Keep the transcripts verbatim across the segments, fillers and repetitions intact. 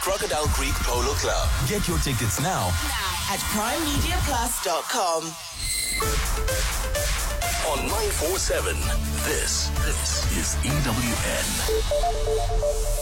Crocodile Creek Polo Club. Get your tickets now, now. at prime media plus dot com. On nine four seven, this, this is E W N.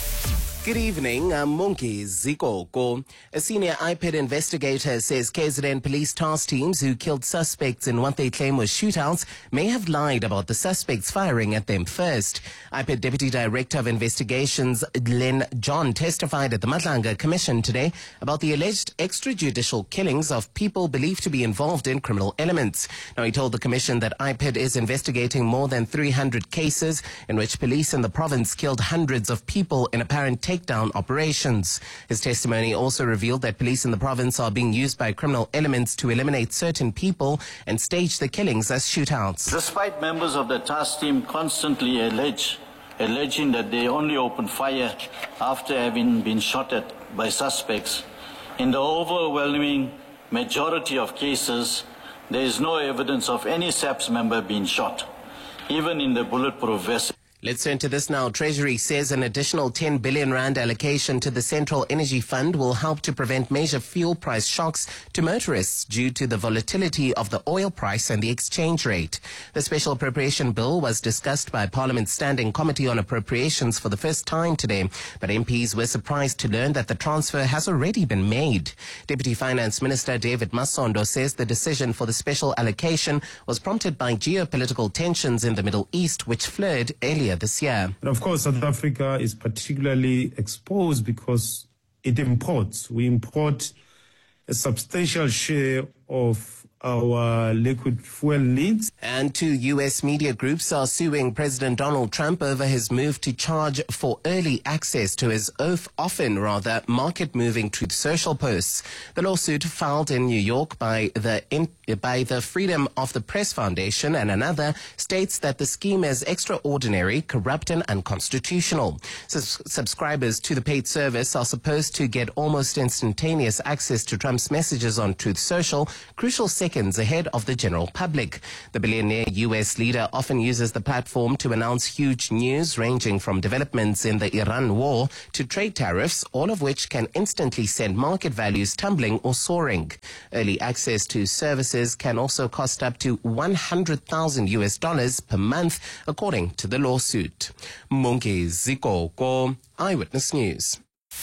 Good evening, I'm Munki Zikoko. A senior I P I D investigator says K Z N police task teams who killed suspects in what they claim were shootouts may have lied about the suspects firing at them first. I P I D Deputy Director of Investigations Len John testified at the Madlanga Commission today about the alleged extrajudicial killings of people believed to be involved in criminal elements. Now, he told the Commission that I P I D is investigating more than three hundred cases in which police in the province killed hundreds of people in apparent takedown operations. His testimony also revealed that police in the province are being used by criminal elements to eliminate certain people and stage the killings as shootouts. Despite members of the task team constantly allege, alleging that they only opened fire after having been shot at by suspects, in the overwhelming majority of cases, there is no evidence of any S A P S member being shot, even in the bulletproof vest. Let's turn to this now. Treasury says an additional ten billion rand allocation to the Central Energy Fund will help to prevent major fuel price shocks to motorists due to the volatility of the oil price and the exchange rate. The special appropriation bill was discussed by Parliament's Standing Committee on Appropriations for the first time today, but M Ps were surprised to learn that the transfer has already been made. Deputy Finance Minister David Masondo says the decision for the special allocation was prompted by geopolitical tensions in the Middle East, which flared earlier this year. And of course, South Africa is particularly exposed because it imports. We import a substantial share of our liquid fuel needs. And two U S media groups are suing President Donald Trump over his move to charge for early access to his often rather market-moving Truth Social posts. The lawsuit, filed in New York by the in, by the Freedom of the Press Foundation and another, states that the scheme is extraordinary, corrupt and unconstitutional. Sus- subscribers to the paid service are supposed to get almost instantaneous access to Trump's messages on Truth Social, crucial seconds ahead of the general public. The billionaire U S leader often uses the platform to announce huge news ranging from developments in the Iran war to trade tariffs, all of which can instantly send market values tumbling or soaring. Early access to services can also cost up to one hundred thousand U S dollars per month, according to the lawsuit. Munki Zikoko, Eyewitness News.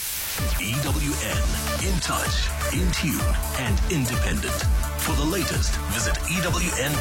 E W N, in touch, in tune, and independent. For the latest, visit E W N.